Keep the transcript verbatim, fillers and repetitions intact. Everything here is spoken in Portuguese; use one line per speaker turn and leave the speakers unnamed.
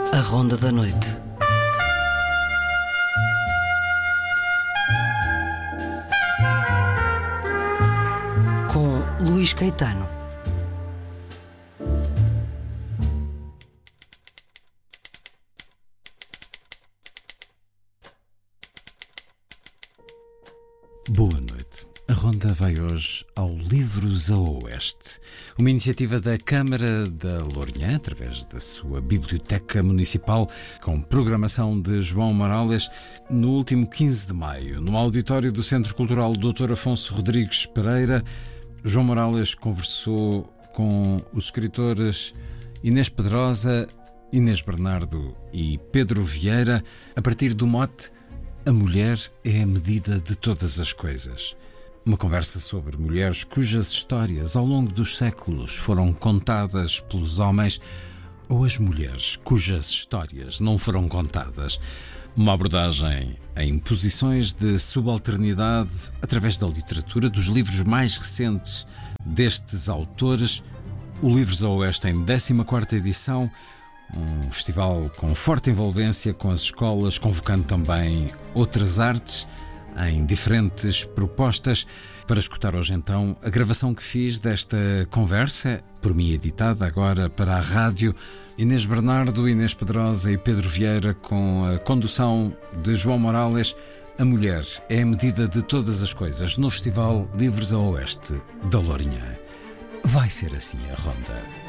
A Ronda da Noite. Com Luís Caetano.
Boa noite. A Ronda vai hoje ao Livros a Oeste, uma iniciativa da Câmara da Lourinhã, através da sua Biblioteca Municipal, com programação de João Morales, no último quinze de maio, no auditório do Centro Cultural doutor Afonso Rodrigues Pereira. João Morales conversou com os escritores Inês Pedrosa, Inês Bernardo e Pedro Vieira, a partir do mote "A mulher é a medida de todas as coisas". Uma conversa sobre mulheres cujas histórias ao longo dos séculos foram contadas pelos homens, ou as mulheres cujas histórias não foram contadas. Uma abordagem em posições de subalternidade através da literatura, dos livros mais recentes destes autores. O Livros a Oeste em décima quarta edição, um festival com forte envolvência com as escolas, convocando também outras artes em diferentes propostas. Para escutar hoje então a gravação que fiz desta conversa, por mim editada agora para a rádio, Inês Bernardo, Inês Pedrosa e Pedro Vieira, com a condução de João Morales. A mulher é a medida de todas as coisas, no Festival Livros a Oeste da Lourinhã. Vai ser assim a Ronda.